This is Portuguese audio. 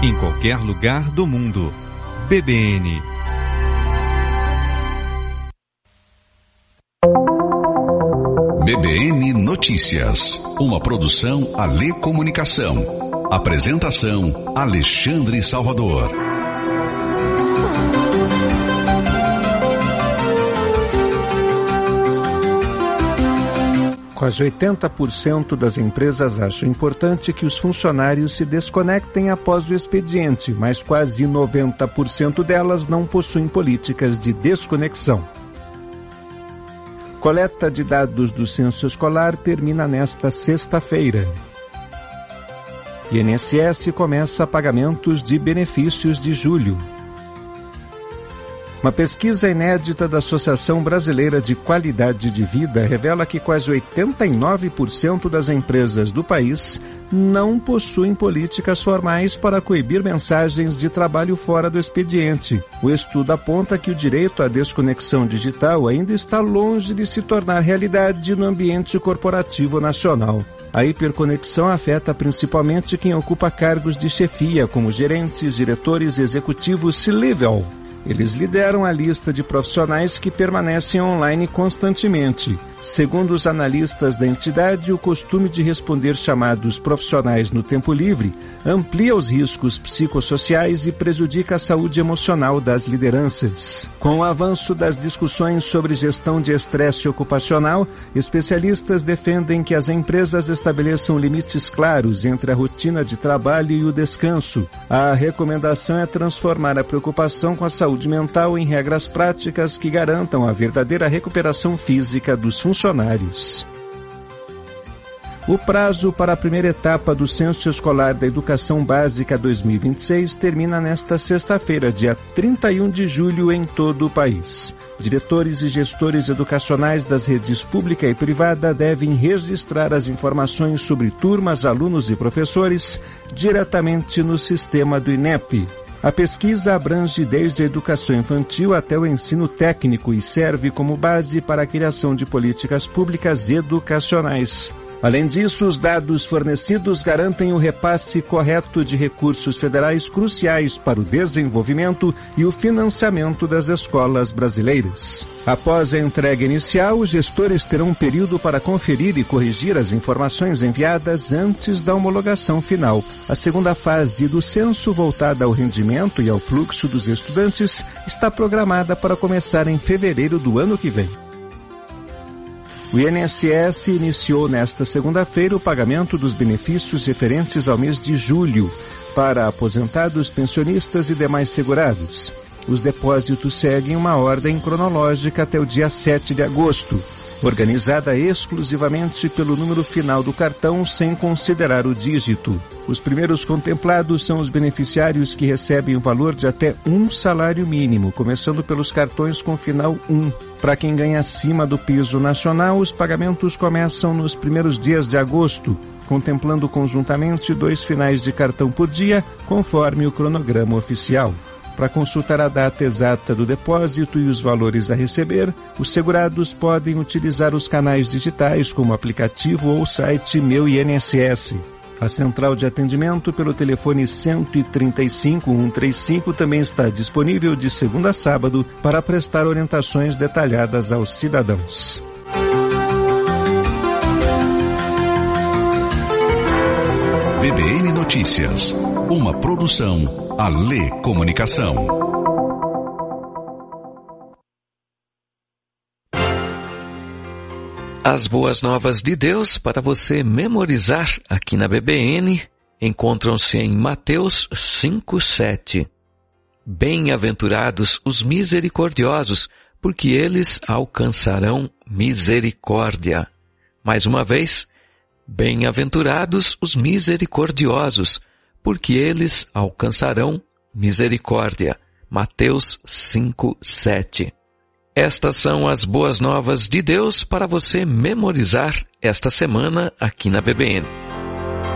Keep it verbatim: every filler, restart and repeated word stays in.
em qualquer lugar do mundo. B B N. B B N Notícias, uma produção Alê Comunicação. Apresentação Alexandre Salvador. Quase oitenta por cento das empresas acham importante que os funcionários se desconectem após o expediente, mas quase noventa por cento delas não possuem políticas de desconexão. Coleta de dados do censo escolar termina nesta sexta-feira. I N S S começa pagamentos de benefícios de julho. Uma pesquisa inédita da Associação Brasileira de Qualidade de Vida revela que quase oitenta e nove por cento das empresas do país não possuem políticas formais para coibir mensagens de trabalho fora do expediente. O estudo aponta que o direito à desconexão digital ainda está longe de se tornar realidade no ambiente corporativo nacional. A hiperconexão afeta principalmente quem ocupa cargos de chefia, como gerentes, diretores executivos C-level. Eles lideram a lista de profissionais que permanecem online constantemente. Segundo os analistas da entidade, o costume de responder chamados profissionais no tempo livre amplia os riscos psicossociais e prejudica a saúde emocional das lideranças. Com o avanço das discussões sobre gestão de estresse ocupacional, especialistas defendem que as empresas estabeleçam limites claros entre a rotina de trabalho e o descanso. A recomendação é transformar a preocupação com a saúde mental em regras práticas que garantam a verdadeira recuperação física dos funcionários. O prazo para a primeira etapa do Censo Escolar da Educação Básica dois mil e vinte e seis termina nesta sexta-feira, dia trinta e um de julho, em todo o país. Diretores e gestores educacionais das redes pública e privada devem registrar as informações sobre turmas, alunos e professores diretamente no sistema do INEP. A pesquisa abrange desde a educação infantil até o ensino técnico e serve como base para a criação de políticas públicas educacionais. Além disso, os dados fornecidos garantem o repasse correto de recursos federais cruciais para o desenvolvimento e o financiamento das escolas brasileiras. Após a entrega inicial, os gestores terão um período para conferir e corrigir as informações enviadas antes da homologação final. A segunda fase do censo, voltada ao rendimento e ao fluxo dos estudantes, está programada para começar em fevereiro do ano que vem. O I N S S iniciou nesta segunda-feira o pagamento dos benefícios referentes ao mês de julho para aposentados, pensionistas e demais segurados. Os depósitos seguem uma ordem cronológica até o dia sete de agosto, organizada exclusivamente pelo número final do cartão sem considerar o dígito. Os primeiros contemplados são os beneficiários que recebem o valor de até um salário mínimo, começando pelos cartões com final um. Para quem ganha acima do piso nacional, os pagamentos começam nos primeiros dias de agosto, contemplando conjuntamente dois finais de cartão por dia, conforme o cronograma oficial. Para consultar a data exata do depósito e os valores a receber, os segurados podem utilizar os canais digitais como aplicativo ou site Meu I N S S. A central de atendimento pelo telefone cento e trinta e cinco, cento e trinta e cinco também está disponível de segunda a sábado para prestar orientações detalhadas aos cidadãos. B B N Notícias, uma produção Alê Comunicação. As boas novas de Deus para você memorizar aqui na B B N encontram-se em Mateus cinco, sete. Bem-aventurados os misericordiosos, porque eles alcançarão misericórdia. Mais uma vez, bem-aventurados os misericordiosos, porque eles alcançarão misericórdia. Mateus cinco, sete. Estas são as boas novas de Deus para você memorizar esta semana aqui na B B N.